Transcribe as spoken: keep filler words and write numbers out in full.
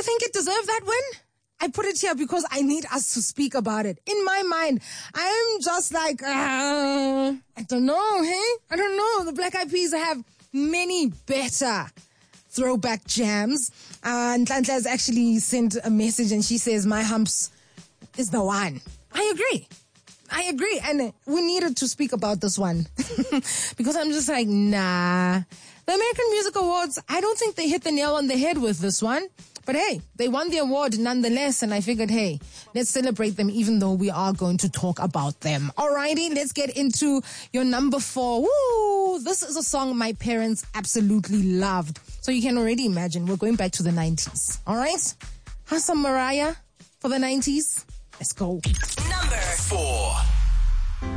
think it deserved that win? I put it here because I need us to speak about it. In my mind, I'm just like, uh, I don't know, hey? I don't know. The Black Eyed Peas have many better throwback jams. Uh, and Nhlanhla has actually sent a message and she says, My Humps is the one. I agree. I agree. And we needed to speak about this one because I'm just like, nah. The American Music Awards, I don't think they hit the nail on the head with this one. But hey, they won the award nonetheless, and I figured, hey, let's celebrate them even though we are going to talk about them. Alrighty, let's get into your number four. Woo! This is a song my parents absolutely loved. So you can already imagine, we're going back to the nineties. Alright? Have some Mariah for the nineties? Let's go. Number four.